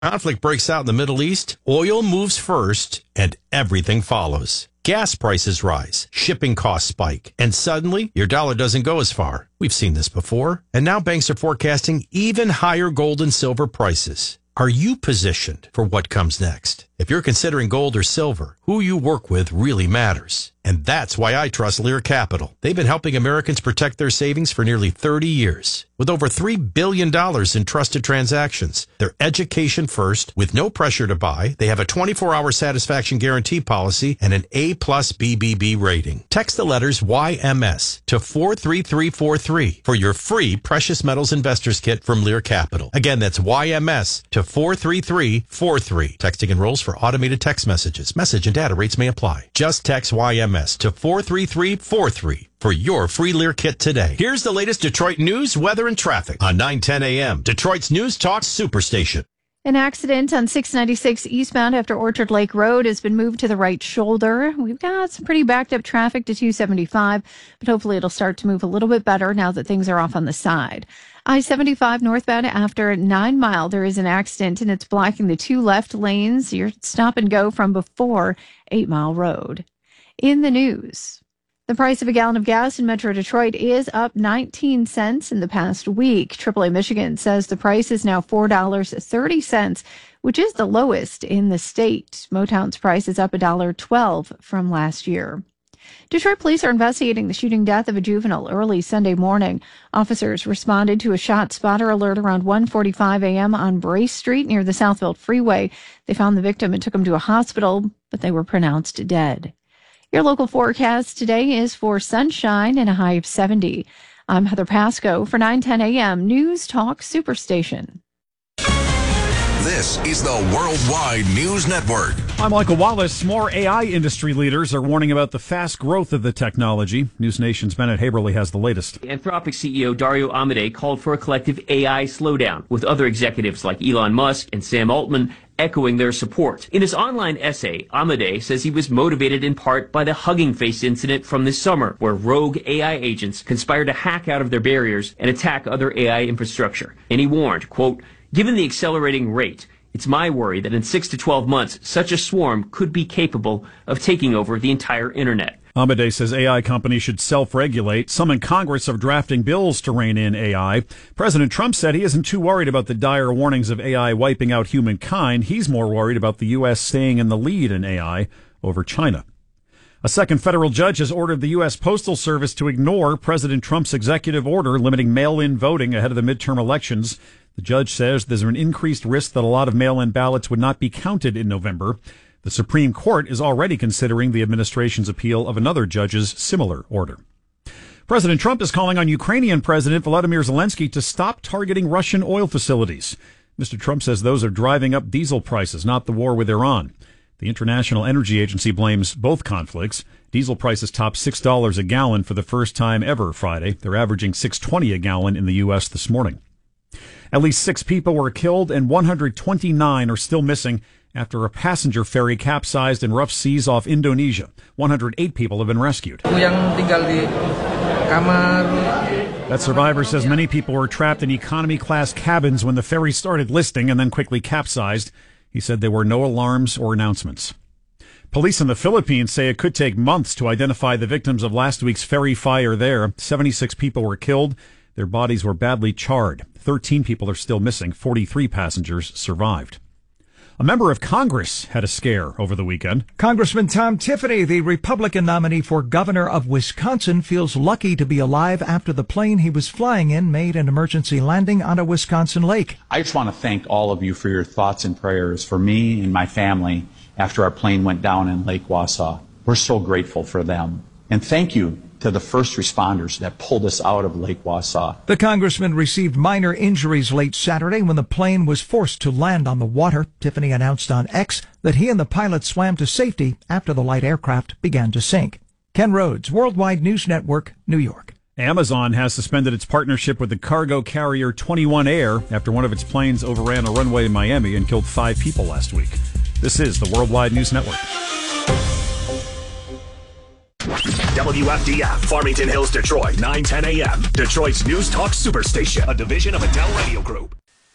Conflict breaks out in the Middle East, oil moves first, and everything follows. Gas prices rise, shipping costs spike, and suddenly your dollar doesn't go as far. We've seen this before, and now banks are forecasting even higher gold and silver prices. Are you positioned for what comes next? If you're considering gold or silver, who you work with really matters. And that's why I trust Lear Capital. They've been helping Americans protect their savings for nearly 30 years. With over $3 billion in trusted transactions, they're education first with no pressure to buy. They have a 24-hour satisfaction guarantee policy and an A+ BBB rating. Text the letters YMS to 43343 for your free Precious Metals Investors Kit from Lear Capital. Again, that's YMS to 43343. Texting enrolls for automated text messages. Message and data rates may apply. Just text YMS to 43343 for your free Lear kit today. Here's the latest Detroit news, weather, and traffic on 910 a.m. Detroit's News Talk Superstation. An accident on 696 eastbound after Orchard Lake Road has been moved to the right shoulder. We've got some pretty backed up traffic to 275, but hopefully it'll start to move a little bit better now that things are off on the side. I-75 northbound after 9 Mile, there is an accident and it's blocking the 2 left lanes. Your stop and go from before 8 Mile Road. In the news, the price of a gallon of gas in Metro Detroit is up 19 cents in the past week. AAA Michigan says the price is now $4.30, which is the lowest in the state. Motown's price is up $1.12 from last year. Detroit police are investigating the shooting death of a juvenile early Sunday morning. Officers responded to a shot spotter alert around 1:45 a.m. on Brace Street near the Southfield Freeway. They found the victim and took him to a hospital, but they were pronounced dead. Your local forecast today is for sunshine and a high of 70. I'm Heather Pasco for 910 a.m. News Talk Superstation. This is the Worldwide News Network. I'm Michael Wallace. More AI industry leaders are warning about the fast growth of the technology. News Nation's Bennett Haberly has the latest. Anthropic CEO Dario Amodei called for a collective AI slowdown, with other executives like Elon Musk and Sam Altman echoing their support. In his online essay, Amodei says he was motivated in part by the Hugging Face incident from this summer, where rogue AI agents conspired to hack out of their barriers and attack other AI infrastructure. And he warned, quote, "Given the accelerating rate, it's my worry that in 6 to 12 months, such a swarm could be capable of taking over the entire internet." Amodei says AI companies should self-regulate. Some in Congress are drafting bills to rein in AI. President Trump said he isn't too worried about the dire warnings of AI wiping out humankind. He's more worried about the U.S. staying in the lead in AI over China. A second federal judge has ordered the U.S. Postal Service to ignore President Trump's executive order limiting mail-in voting ahead of the midterm elections. The judge says there's an increased risk that a lot of mail-in ballots would not be counted in November. The Supreme Court is already considering the administration's appeal of another judge's similar order. President Trump is calling on Ukrainian President Volodymyr Zelensky to stop targeting Russian oil facilities. Mr. Trump says those are driving up diesel prices, not the war with Iran. The International Energy Agency blames both conflicts. Diesel prices topped $6 a gallon for the first time ever Friday. They're averaging $6.20 a gallon in the U.S. this morning. At least 6 people were killed and 129 are still missing after a passenger ferry capsized in rough seas off Indonesia. 108 people have been rescued. That survivor says many people were trapped in economy class cabins when the ferry started listing and then quickly capsized. He said there were no alarms or announcements. Police in the Philippines say it could take months to identify the victims of last week's ferry fire there. 76 people were killed. Their bodies were badly charred. 13 people are still missing. 43 passengers survived. A member of Congress had a scare over the weekend. Congressman Tom Tiffany, the Republican nominee for governor of Wisconsin, feels lucky to be alive after the plane he was flying in made an emergency landing on a Wisconsin lake. I just want to thank all of you for your thoughts and prayers for me and my family after our plane went down in Lake Wausau. We're so grateful for them. And thank you to the first responders that pulled us out of Lake Wausau. The congressman received minor injuries late Saturday when the plane was forced to land on the water. Tiffany announced on X that he and the pilot swam to safety after the light aircraft began to sink. Ken Rhodes, Worldwide News Network, New York. Amazon has suspended its partnership with the cargo carrier 21 Air after one of its planes overran a runway in Miami and killed 5 people last week. This is the Worldwide News Network. WFDF, Farmington Hills, Detroit, 910 a.m. Detroit's News Talk Superstation, a division of Adele Radio Group.